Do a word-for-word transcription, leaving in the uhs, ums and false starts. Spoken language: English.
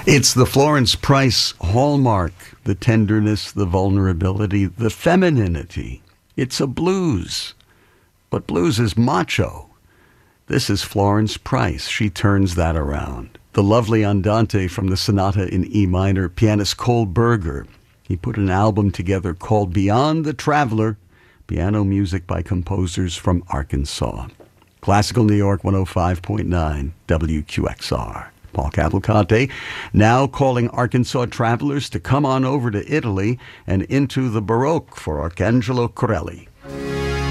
It's the Florence Price hallmark, the tenderness, the vulnerability, the femininity. It's a blues, but blues is macho. This is Florence Price. She turns that around. The lovely Andante from the Sonata in E minor, pianist Cole Berger. He put an album together called Beyond the Traveler, piano music by composers from Arkansas. Classical New York one oh five point nine W Q X R. Paul Cavalcante now calling Arkansas travelers to come on over to Italy and into the Baroque for Arcangelo Corelli.